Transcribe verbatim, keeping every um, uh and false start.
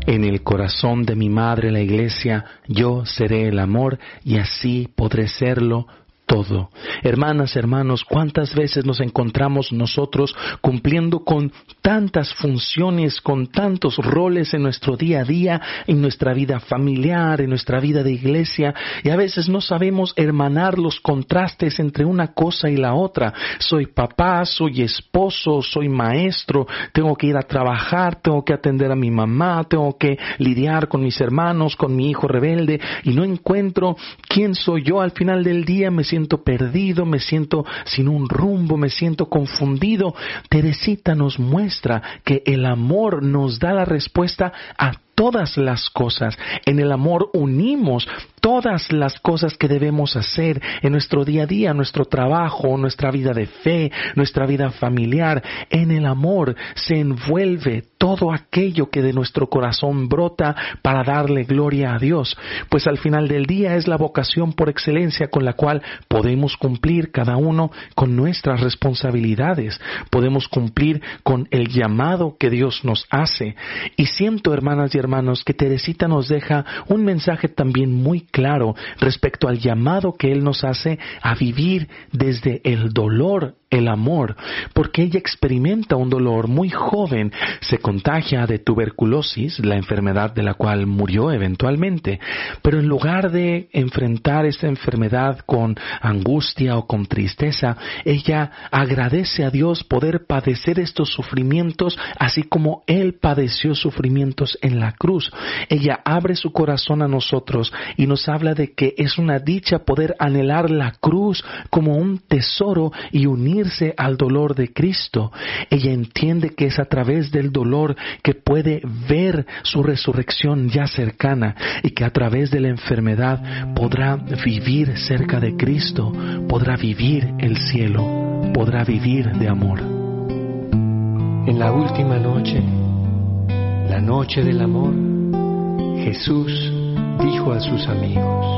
En el corazón de mi madre, la Iglesia, yo seré el amor y así podré serlo todo. Hermanas, hermanos, ¿cuántas veces nos encontramos nosotros cumpliendo con tantas funciones, con tantos roles en nuestro día a día, en nuestra vida familiar, en nuestra vida de iglesia, y a veces no sabemos hermanar los contrastes entre una cosa y la otra? Soy papá, soy esposo, soy maestro, tengo que ir a trabajar, tengo que atender a mi mamá, tengo que lidiar con mis hermanos, con mi hijo rebelde, y no encuentro quién soy yo. Al final del día me siento siento perdido, me siento sin un rumbo, me siento confundido. Teresita nos muestra que el amor nos da la respuesta a todas las cosas. En el amor unimos todas las cosas que debemos hacer en nuestro día a día, nuestro trabajo, nuestra vida de fe, nuestra vida familiar. En el amor se envuelve todo aquello que de nuestro corazón brota para darle gloria a Dios. Pues al final del día es la vocación por excelencia con la cual podemos cumplir cada uno con nuestras responsabilidades. Podemos cumplir con el llamado que Dios nos hace. Y siento, hermanas y hermanos, que Teresita nos deja un mensaje también muy claro respecto al llamado que Él nos hace a vivir desde el dolor el amor, porque ella experimenta un dolor muy joven, se contagia de tuberculosis, la enfermedad de la cual murió eventualmente, pero en lugar de enfrentar esta enfermedad con angustia o con tristeza, ella agradece a Dios poder padecer estos sufrimientos así como Él padeció sufrimientos en la cruz. Ella abre su corazón a nosotros y nos habla de que es una dicha poder anhelar la cruz como un tesoro y unir al dolor de Cristo. Ella entiende que es a través del dolor que puede ver su resurrección ya cercana y que a través de la enfermedad podrá vivir cerca de Cristo, podrá vivir el cielo, podrá vivir de amor. En la última noche, la noche del amor, Jesús dijo a sus amigos: